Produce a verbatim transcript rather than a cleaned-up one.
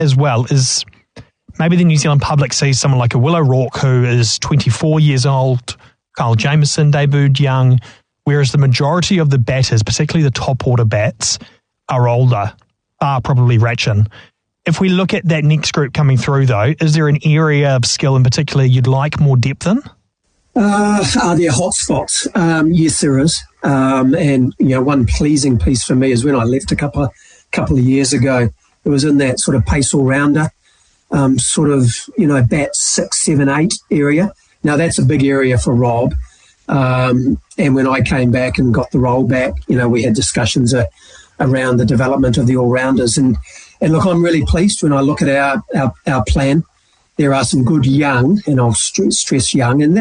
as well is maybe the New Zealand public sees someone like a Will O'Rourke who is twenty-four years old, Kyle Jamieson debuted young, whereas the majority of the batters, particularly the top order bats, are older, are probably Ratchin. If we look at that next group coming through, though, is there an area of skill in particular you'd like more depth in? Uh, are there hotspots? Um, yes, there is. Um, and, you know, one pleasing piece for me is when I left a couple of, couple of years ago, it was in that sort of pace all-rounder, um, sort of, you know, bat six, seven, eight area. Now, that's a big area for Rob. Um, and when I came back and got the role back, you know, we had discussions uh, around the development of the all-rounders. And, and look, I'm really pleased when I look at our, our, our plan. There are some good young, and I'll stress, stress young, and